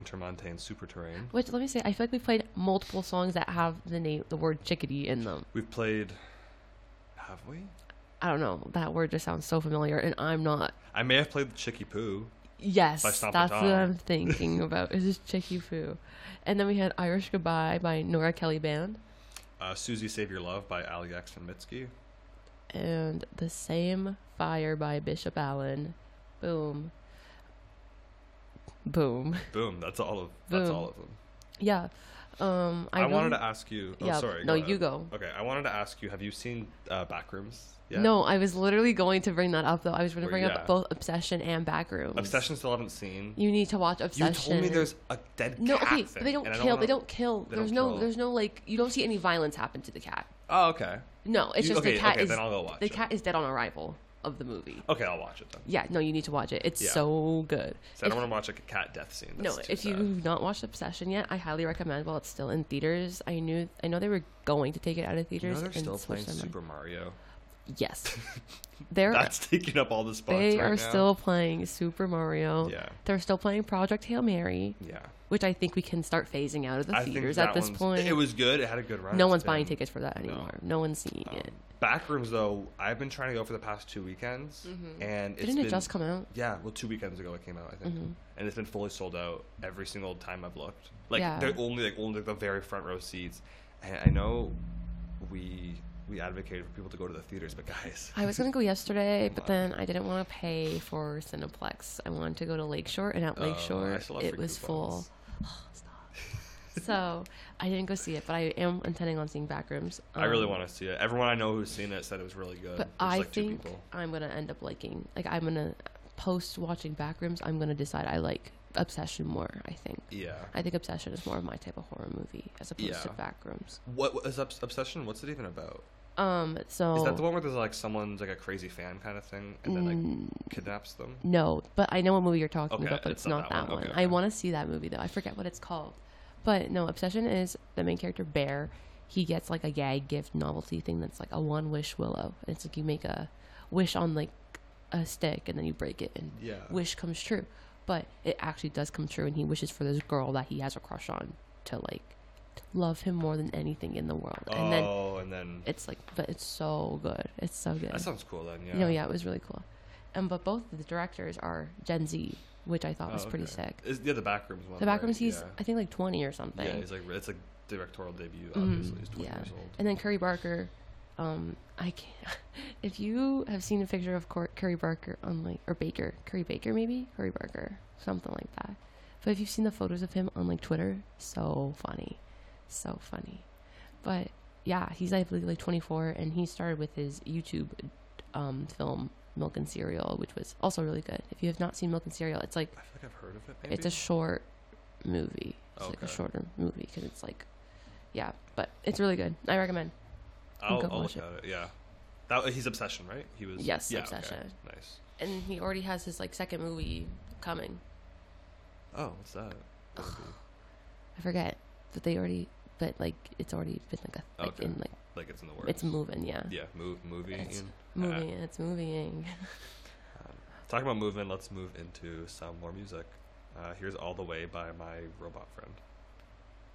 Intermontane Super Terrain. Which, let me say, I feel like we played multiple songs that have the word chickadee in them. We've played. Have we? I don't know. That word just sounds so familiar, and I'm not. I may have played the Chicky Poo. Yes, By Stomp that's and what Tom. I'm thinking about. Is just Chicky Foo. And then we had Irish Goodbye by Nora Kelly Band. Susie Save Your Love by Ali X and Mitski. And The Same Fire by Bishop Allen. Boom. Boom. Boom. That's all of them. Yeah. I wanted to ask you. Oh, yeah, sorry. no, ahead. you go. Okay, I wanted to ask you. Have you seen Backrooms? Yet? No, I was literally going to bring that up, though. I was going to bring Yeah. up both Obsession and Backrooms. Obsession still haven't seen. You need to watch Obsession. You told me there's a dead cat. No, okay, thing, but they don't and I kill. wanna- They don't kill. they There's don't no. kill. There's no like. You don't see any violence happen to the cat. Oh, okay. No, it's You- just the okay, cat okay, is. then I'll go watch the it. cat is dead on arrival of the movie. Okay, I'll watch it then. Yeah, no, you need to watch it. It's Yeah. so good. So I don't want to watch like a cat death scene. No, That's too if sad. you've not watched Obsession yet, I highly recommend. While it's still in theaters, I know they were going to take it out of You theaters. know they're and still switch playing them. Super Mario. Yes, they're That's taking up all the spots. they right are now. still playing Super Mario. Yeah. They're still playing Project Hail Mary, Yeah. which I think we can start phasing out of the I think theaters that at this one's- point. It was good. It had a good run. No It's one's been- buying tickets for that anymore. No one's seeing it. Backrooms though, I've been trying to go for the past 2 weekends, and it's Didn't been, it just come out? Yeah, well, 2 weekends ago it came out, I think, and it's been fully sold out every single time I've looked. Like Yeah. they're only the very front row seats, and I know we advocated for people to go to the theaters, but guys, I was gonna go yesterday, Come but on. then I didn't want to pay for Cineplex. I wanted to go to Lakeshore, and at I Lakeshore still have it free was coupons. full. Stop. So I didn't go see it, but I am intending on seeing Backrooms. I really want to see it. Everyone I know who's seen it said it was really good. But There's I like 2 think people. I'm gonna end up liking. Like I'm gonna post watching Backrooms. I'm gonna decide I like Obsession more. I think. Yeah. I think Obsession is more of my type of horror movie as opposed to Yeah. Backrooms. What is Obsession? What's it even about? So Is that the one where there's like someone's like a crazy fan kind of thing, and then like kidnaps them? No, but I know what movie you're talking Okay, about, but it's it's not not that that one. one. Okay, I okay. want to see that movie though. I forget what it's called. But no, Obsession is the main character Bear. He gets like a gag gift novelty thing that's like a one wish willow. And it's like you make a wish on like a stick and then you break it and Yeah. wish comes true. But it actually does come true, and he wishes for this girl that he has a crush on to like love him more than anything in the world. And then and then it's like, but it's so good. It's so good. that sounds cool then. Yeah. No, yeah, it was really cool. But both of the directors are Gen Z, which I thought was pretty sick. The Backrooms one. The Backrooms, right? he's Yeah. I think like 20 or something. Yeah, he's like it's a directorial debut. Obviously, he's 20 Yeah. years old. And then Curry Barker, I can't. If you have seen a picture of Curry Barker on like Curry Baker maybe Curry Barker, something like that. But if you've seen the photos of him on like Twitter, so funny. But yeah, he's I believe like 24, and he started with his YouTube film Milk and Cereal, which was also really good. If you have not seen Milk and Cereal, it's like I feel like I've heard of it. Maybe? it's a short movie. It's like a Okay. shorter movie because it's like, yeah, but it's really good. I recommend. I'll go look watch at it. Yeah. He's Obsession, right? He was. Yes, yeah, Obsession. Okay. Nice. And he already has his like second movie coming. Oh, what's that? What would it be? I forget, but but like it's already been Okay. in like Like it's in the works. it's moving. Yeah, Yeah, movie. It's Ian. moving. It's moving. Talking about moving, let's move into some more music. Here's All the Way by My Robot Friend.